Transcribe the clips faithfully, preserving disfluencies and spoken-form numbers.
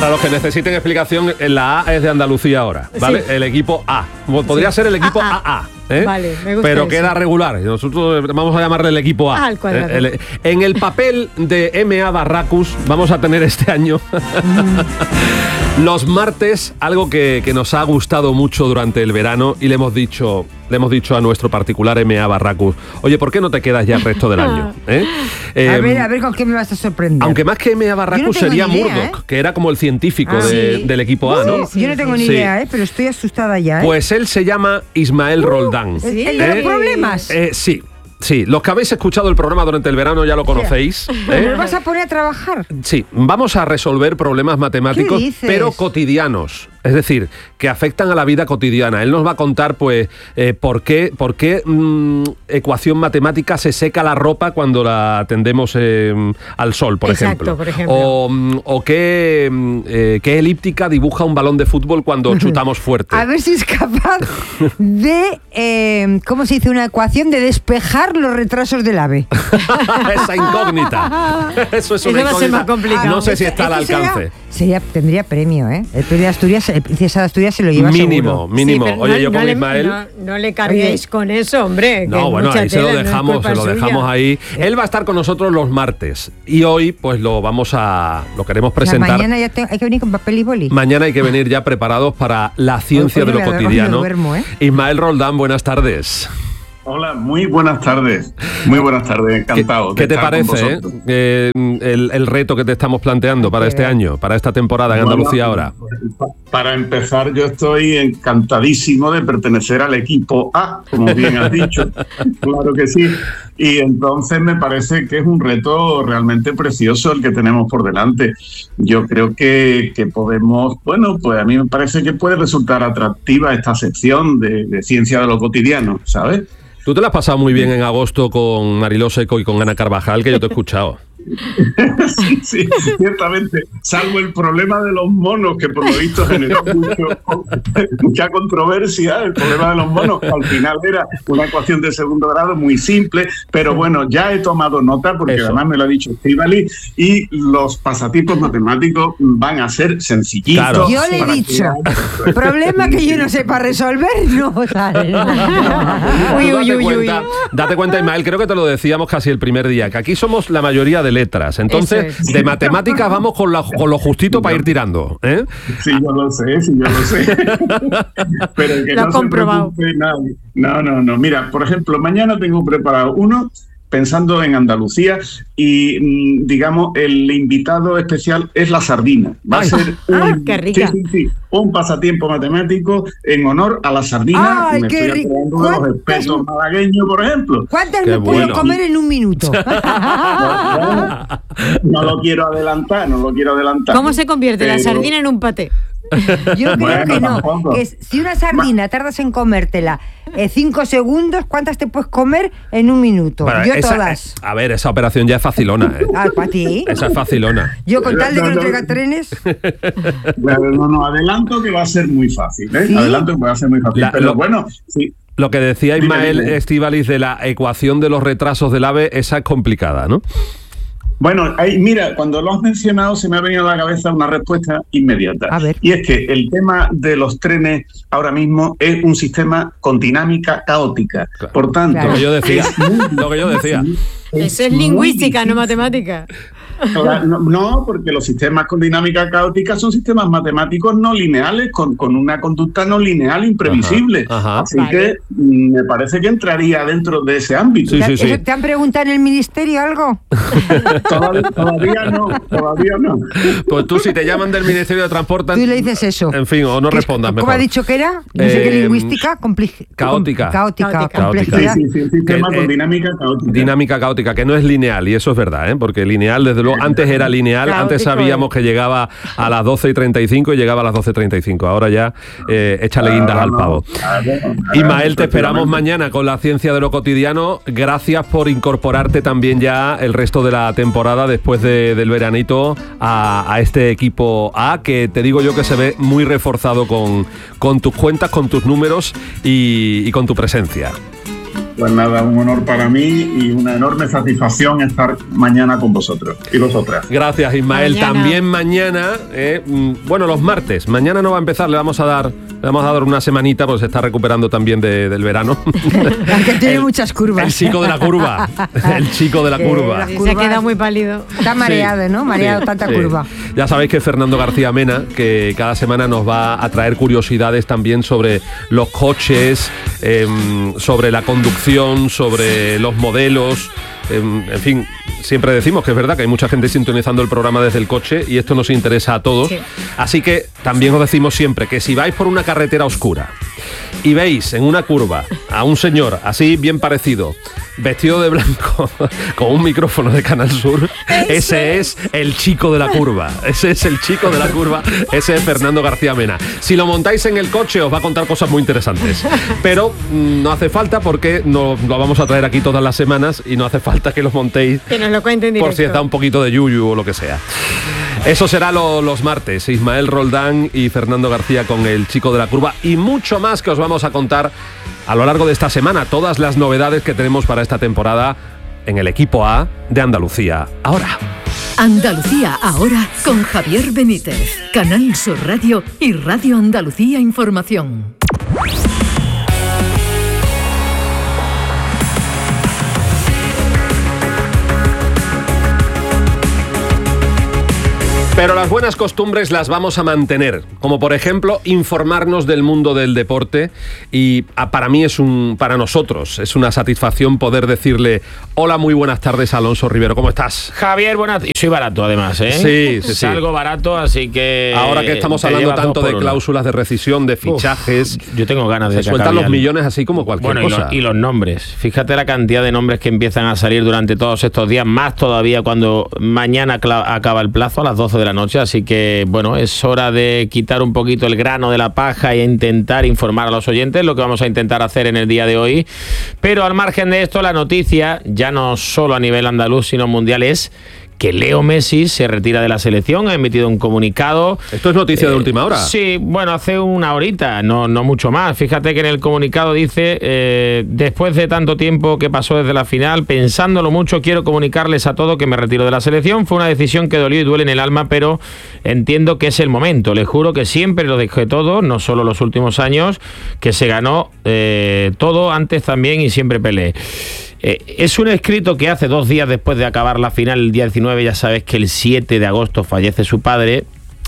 Para los que necesiten explicación, la A es de Andalucía ahora, ¿vale? Sí. El equipo A. Podría sí. ser el equipo A A. ¿Eh? Vale, me gusta pero eso. Queda regular. Nosotros vamos a llamarle el equipo A. Ah, al cuadrado. El, el, en el papel de M A Barracus vamos a tener este año mm. los martes, algo que, que nos ha gustado mucho durante el verano y le hemos dicho, le hemos dicho a nuestro particular M A Barracus, oye, ¿por qué no te quedas ya el resto del año? ¿Eh? Eh, a ver, a ver con qué me vas a sorprender. Aunque más que M A Barracus no sería idea, Murdoch, ¿eh? que era como el científico ah, de, sí. del equipo A, ¿no? Sí, sí, yo no tengo ni sí. idea, ¿eh? Pero estoy asustada ya, ¿eh? Pues él se llama Ismael uh, Roldán. ¿Sí? ¿El de los problemas? Eh, sí. Sí, los que habéis escuchado el programa durante el verano ya lo conocéis. ¿eh? ¿Nos vas a poner a trabajar? Sí, vamos a resolver problemas matemáticos, pero cotidianos. Es decir, que afectan a la vida cotidiana. Él nos va a contar, pues, eh, por qué, por qué mmm, ecuación matemática se seca la ropa cuando la tendemos eh, al sol, por Exacto, ejemplo. por ejemplo. O, o qué, eh, qué elíptica dibuja un balón de fútbol cuando chutamos fuerte. A ver si es capaz de, eh, ¿cómo se dice? Una ecuación de despejar los retrasos del AVE. Esa incógnita. Eso es una Eso va a ser más complicado. No sé si está al alcance. Sería, sería, tendría premio, ¿eh? El premio de Asturias, el Princesa de Asturias se lo lleva mínimo, seguro. Mínimo, mínimo. Sí, Oye, no, yo con no Ismael... Le, no, no le carguéis con eso, hombre. No, bueno, ahí se lo tela, dejamos, no se lo dejamos suya. ahí. Él va a estar con nosotros los martes. Y hoy, pues lo vamos a... Lo queremos presentar. O sea, mañana ya te, hay que venir con papel y boli. Mañana hay que venir ya preparados para la ciencia Oye, de lo cotidiano. Duermo, ¿eh? Ismael Roldán, buenas tardes. Hola, muy buenas tardes. Muy buenas tardes, encantado. ¿Qué, ¿qué te parece eh? Eh, el, el reto que te estamos planteando para este año, para esta temporada en Andalucía ahora? Para empezar, yo estoy encantadísimo de pertenecer al equipo A, como bien has dicho. Claro que sí. Y entonces me parece que es un reto realmente precioso el que tenemos por delante. Yo creo que, que podemos, bueno, pues a mí me parece que puede resultar atractiva esta sección de, de ciencia de lo cotidiano, ¿sabes? Tú te la has pasado muy bien en agosto con Mariló Seco y con Ana Carvajal, que yo te he escuchado. Sí, sí, ciertamente, salvo el problema de los monos, que por lo visto generó mucho, mucha controversia. El problema de los monos, al final era una ecuación de segundo grado muy simple, pero bueno, ya he tomado nota, porque Eso. además me lo ha dicho Estíbaliz, y los pasatiempos matemáticos van a ser sencillitos. Claro. Yo le he dicho, que... problema que yo no sepa resolver, no sale. Uy, uy, uy, uy. Date cuenta, Ismael, creo que te lo decíamos casi el primer día, que aquí somos la mayoría de letras. Entonces, es. de matemáticas vamos con, la, con lo justito para ir tirando. ¿eh? Sí, yo lo sé, sí, yo lo sé. Pero que lo no se preocupe nadie. No, no, no. Mira, por ejemplo, mañana tengo preparado uno pensando en Andalucía y, digamos, el invitado especial es la sardina. Va Ay. a ser un, ah, qué rica. Sí, sí, sí, un pasatiempo matemático en honor a la sardina. Ay, Me qué estoy acordando de los espetos malagueños, por ejemplo. ¿Cuántas qué me bueno. puedo comer en un minuto? no, no lo quiero adelantar, no lo quiero adelantar. ¿Cómo se convierte Pero... la sardina en un paté? Yo creo bueno, que no. tampoco. Que si una sardina tardas en comértela eh, cinco segundos, ¿cuántas te puedes comer en un minuto? Bueno, Yo esa, todas. A ver, esa operación ya es facilona. ¿eh? Ah, ¿para ti? Esa es facilona. Yo con tal de que no traiga trenes. Claro, no, no, adelanto que va a ser muy fácil. ¿eh? ¿Sí? Adelanto que va a ser muy fácil. La, Pero lo, bueno, sí. Lo que decía Ismael Estíbaliz de la ecuación de los retrasos del AVE, esa es complicada, ¿no? Bueno, ahí, mira, cuando lo has mencionado se me ha venido a la cabeza una respuesta inmediata. A ver. Y es que el tema de los trenes ahora mismo es un sistema con dinámica caótica. Claro. Por tanto, claro. lo que yo decía. lo que yo decía. Eso es lingüística, no matemática. Claro, no, no, porque los sistemas con dinámica caótica son sistemas matemáticos no lineales, con, con una conducta no lineal imprevisible. Ajá, ajá. Así vale. que me parece que entraría dentro de ese ámbito. Sí, sí, sí. ¿Te han preguntado en el ministerio algo? todavía, todavía no, todavía no. Pues tú, si te llaman del Ministerio de Transporte... Tú le dices eso. En fin, o no respondas mejor. ¿Cómo ha dicho que era? No sé eh, qué lingüística. Compli- caótica. Caótica. Caótica. Complejidad. Sí, sí, sí, un sistema que, con eh, dinámica caótica. Dinámica caótica, que no es lineal, y eso es verdad, ¿eh? Porque lineal, desde luego, antes era lineal, caótico, antes sabíamos que llegaba a las doce y treinta y cinco y llegaba a las doce y treinta y cinco. Ahora ya, eh, échale guindas al pavo. Ismael, te esperamos mañana con la ciencia de lo cotidiano. Gracias por incorporarte también ya el resto de la temporada después de, del veranito a, a este equipo A, que te digo yo que se ve muy reforzado con, con tus cuentas, con tus números y, y con tu presencia. Pues nada, un honor para mí y una enorme satisfacción estar mañana con vosotros y vosotras. Gracias, Ismael. Mañana. También mañana, eh, bueno, los martes. Mañana no va a empezar, le vamos a dar, le vamos a dar una semanita, pues se está recuperando también de, del verano. Aunque tiene el, muchas curvas. El chico de la curva. El chico de la Que curva. Sí, se ha quedado muy pálido. Está mareado, ¿no? Mareado Sí, tanta sí. curva. Ya sabéis que Fernando García Mena, que cada semana nos va a traer curiosidades también sobre los coches, eh, sobre la conducción, sobre los modelos. Eh, en fin, siempre decimos que es verdad que hay mucha gente sintonizando el programa desde el coche y esto nos interesa a todos. Sí. Así que también os decimos siempre que si vais por una carretera oscura y veis en una curva a un señor así bien parecido, vestido de blanco, con un micrófono de Canal Sur, ese es el chico de la curva. Ese es el chico de la curva, ese es Fernando García Mena. Si lo montáis en el coche os va a contar cosas muy interesantes. Pero mm, no hace falta porque no, lo vamos a traer aquí todas las semanas y no hace falta que lo montéis Que nos lo cuenten por si directo. os da un poquito de yuyu o lo que sea. Eso será lo, los martes. Ismael Roldán y Fernando García con el chico de la curva y mucho más que os vamos a contar a lo largo de esta semana. Todas las novedades que tenemos para esta temporada en el equipo A de Andalucía Ahora. Andalucía Ahora con Javier Benítez, Canal Sur Radio y Radio Andalucía Información. Pero las buenas costumbres las vamos a mantener, como por ejemplo informarnos del mundo del deporte y a, para mí es un, para nosotros es una satisfacción poder decirle hola, muy buenas tardes, Alonso Rivero, ¿cómo estás? Javier, buenas. Y soy barato además, ¿eh? Sí, sí, sí. Salgo barato, así que... Ahora que estamos te hablando llevas tanto dos de por uno. cláusulas de rescisión, de fichajes, Uf, yo tengo ganas de se que sueltan acabe los ya. millones así como cualquier Bueno, y, cosa. lo- y los nombres. Fíjate la cantidad de nombres que empiezan a salir durante todos estos días, más todavía cuando mañana cla- acaba el plazo a las doce de la noche, así que, bueno, es hora de quitar un poquito el grano de la paja e intentar informar a los oyentes, lo que vamos a intentar hacer en el día de hoy. Pero al margen de esto, la noticia, ya no solo a nivel andaluz, sino mundial, es que Leo Messi se retira de la selección, ha emitido un comunicado. Esto es noticia de última hora. Sí, bueno, hace una horita, no, no mucho más. Fíjate que en el comunicado dice, eh, después de tanto tiempo que pasó desde la final, pensándolo mucho, quiero comunicarles a todos que me retiro de la selección. Fue una decisión que dolió y duele en el alma, pero entiendo que es el momento. Les juro que siempre lo dejé todo, no solo los últimos años, que se ganó eh, todo antes también y siempre peleé. Eh, es un escrito que hace dos días después de acabar la final, el día diecinueve, ya sabes que el siete de agosto fallece su padre,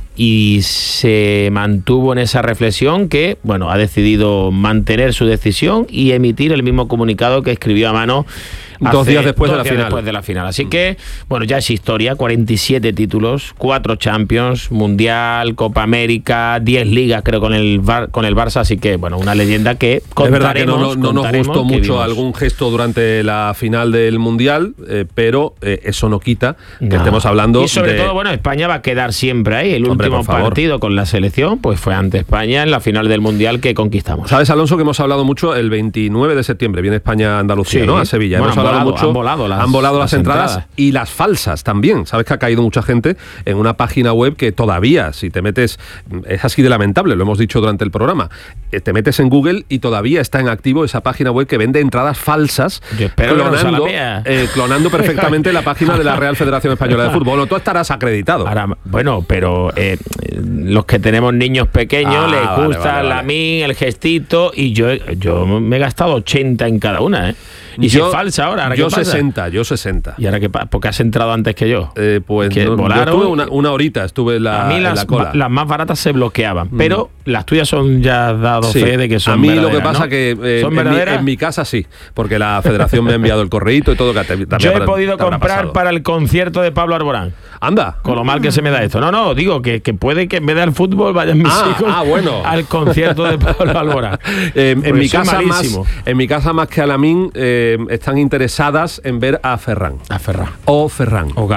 y se mantuvo en esa reflexión que, bueno, ha decidido mantener su decisión y emitir el mismo comunicado que escribió a mano Dos hace días después de dos la días final. después de la final. Así que, bueno, ya es historia, cuarenta y siete títulos, cuatro Champions, Mundial, Copa América, diez ligas creo con el Bar- con el Barça, así que, bueno, una leyenda que Es verdad que no, no, no nos contaremos gustó que mucho vimos. algún gesto durante la final del Mundial, eh, pero eh, eso no quita que No. estemos hablando y sobre de... todo, bueno, España va a quedar siempre ahí. El Hombre, último por favor. partido con la selección pues fue ante España en la final del Mundial que conquistamos. ¿Sabes, Alonso, que hemos hablado mucho el veintinueve de septiembre? Viene España a Andalucía, Sí. ¿no? A Sevilla. Bueno, hemos han hablado volado, mucho. han volado las- han volado las, las entradas, entradas. y las falsas también. Sabes que ha caído mucha gente en una página web que todavía, si te metes, es así de lamentable, lo hemos dicho durante el programa, eh, te metes en Google y todavía está en activo esa página web que vende entradas falsas, Yo espero que no sea la clonando, mía. eh, clonando perfectamente la página de la Real Federación Española de Fútbol. Bueno, tú estarás acreditado. Ahora, bueno, pero eh, los que tenemos niños pequeños Ah, les vale, gusta vale, la vale. mí, el gestito, y yo, yo me he gastado ochenta en cada una, ¿eh? Y si es falsa ahora, ¿ahora yo qué pasa? sesenta, yo sesenta. ¿Y ahora qué pasa? Porque has entrado antes que yo. Eh, pues Que no, yo volaron. estuve una, una horita, estuve en la, A mí en las, la cola. ba- las más baratas se bloqueaban, pero las tuyas son ya dado Sí. fe de que son a mí lo que verdaderas, pasa ¿no? que eh, ¿Son en, mi, verdaderas? en mi casa sí, porque la federación me ha enviado el correíto y todo. Que te- también Yo he habrá- podido te habrá comprar pasado. para el concierto de Pablo Alborán. Anda. Con lo mal que se me da esto. No, no, digo que, que puede que en vez del fútbol vayan mis Ah, hijos ah, bueno. al concierto de Pablo Alborán. Eh, en, Porque mi soy casa más, malísimo. en mi casa más que a Lamín eh, están interesadas en ver a Ferran. A Ferran. O Ferran. O Gaby.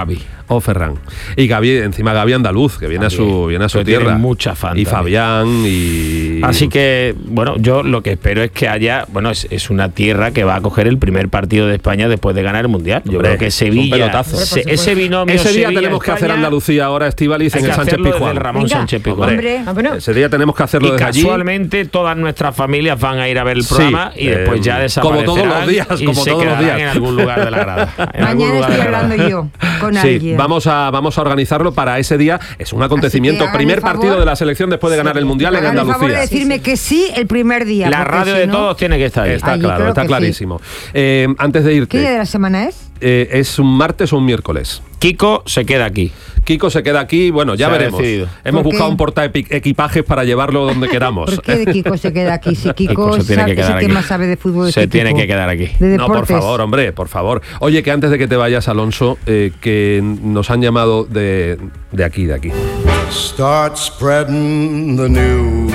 O Ferran. Y Gaby, encima Gaby andaluz, que viene también, a su, viene a su tierra. Mucha fan. Y Fabián y... Así que, bueno, yo lo que espero es que haya... Bueno, es, es una tierra que va a coger el primer partido de España después de ganar el Mundial. Yo Hombre, creo que Sevilla... Se, ese binomio Ese día Sevilla, tenemos que España, hacer Andalucía ahora, Estíbaliz, en el Sánchez Pizjuán. Ramón Venga. Sánchez Pizjuán. Hombre, ah, bueno. Ese día tenemos que hacerlo y desde allí. Casualmente todas nuestras familias van a ir a ver el programa sí, y después eh, ya desaparecerán. Como todos los días, como todos los días. En algún lugar de la grada. Mañana estoy hablando yo con sí, alguien. Vamos a, vamos a organizarlo para ese día. Es un acontecimiento. Primer partido de la selección después de ganar sí, el Mundial en Andalucía. Por favor de decirme que sí el primer día. La radio si de no, todos tiene que estar ahí. Está claro, está clarísimo. Sí. Eh, antes de irte. ¿Qué día de la semana es? Eh, es un martes o un miércoles. Kiko se queda aquí. Kiko se queda aquí, bueno, ya se veremos. Hemos buscado un portaequipajes para llevarlo donde queramos. ¿Por qué Kiko se queda aquí? Si Kiko, Kiko se tiene sabe, que quedar es el aquí. que más sabe de fútbol. Se tiene que quedar aquí. No, por favor, hombre, por favor. Oye, que antes de que te vayas, Alonso, eh, que nos han llamado de, de aquí, de aquí. Start spreading the news.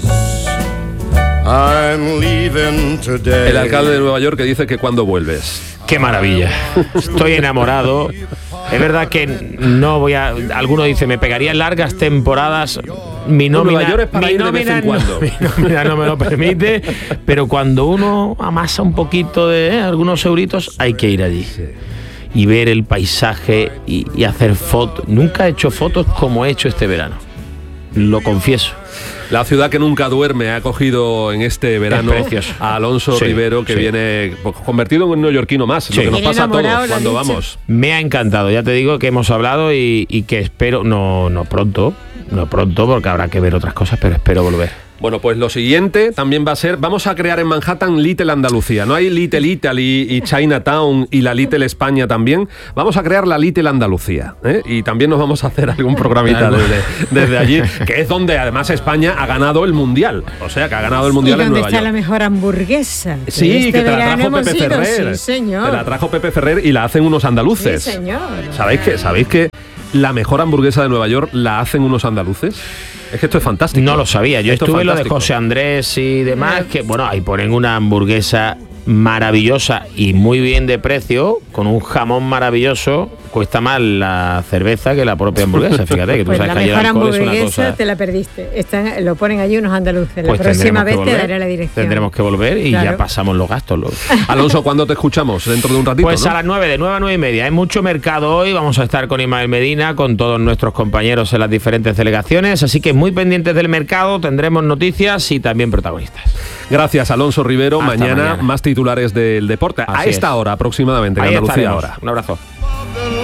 I'm leaving today. El alcalde de Nueva York que dice que cuando vuelves. Qué maravilla. Estoy enamorado. Es verdad que no voy a... Alguno dice, me pegaría largas temporadas. Mi nómina, Nueva York es para mi ir de nómina, vez en cuando. No, mi nómina no me lo permite, pero cuando uno amasa un poquito de eh, algunos euritos, hay que ir allí. Sí. Y ver el paisaje y, y hacer fotos. Nunca he hecho fotos como he hecho este verano. Lo confieso. La ciudad que nunca duerme ha acogido en este verano a Alonso sí, Rivero, que sí. viene convertido en un neoyorquino más, sí. lo que nos pasa a todos cuando vamos. Me ha encantado, ya te digo que hemos hablado y, y que espero, no, no pronto, no pronto porque habrá que ver otras cosas, pero espero volver. Bueno, pues lo siguiente también va a ser, vamos a crear en Manhattan Little Andalucía. No hay Little Italy y Chinatown y la Little España también. Vamos a crear la Little Andalucía, ¿eh? Y también nos vamos a hacer algún programita desde, desde allí, que es donde además España ha ganado el Mundial. O sea, que ha ganado el Mundial en Nueva York. ¿Y dónde está la mejor hamburguesa? Sí, este que te la trajo Pepe ido, Ferrer. Sí, señor. Te la trajo Pepe Ferrer y la hacen unos andaluces. Sí, señor. ¿Sabéis que, ¿Sabéis que la mejor hamburguesa de Nueva York la hacen unos andaluces? Es que esto es fantástico. No lo sabía. Yo esto estuve en lo de José Andrés y demás, que bueno, ahí ponen una hamburguesa maravillosa y muy bien de precio, con un jamón maravilloso. Cuesta más la cerveza que la propia hamburguesa, fíjate, que tú pues sabes la que mejor el alcohol es una hamburguesa cosa... te la perdiste. Están, lo ponen allí unos andaluces. Pues la próxima vez volver, te daré la dirección. Tendremos que volver y claro. ya pasamos los gastos. Los... Alonso, ¿cuándo te escuchamos? Dentro de un ratito, Pues ¿no? a las nueve, de nueve a nueve y media. Hay mucho mercado hoy. Vamos a estar con Ismael Medina, con todos nuestros compañeros en las diferentes delegaciones. Así que muy pendientes del mercado, tendremos noticias y también protagonistas. Gracias, Alonso Rivero. Mañana, mañana más titulares del deporte. Así a esta es. hora aproximadamente en Ahí Andalucía estaremos. ahora. Un abrazo.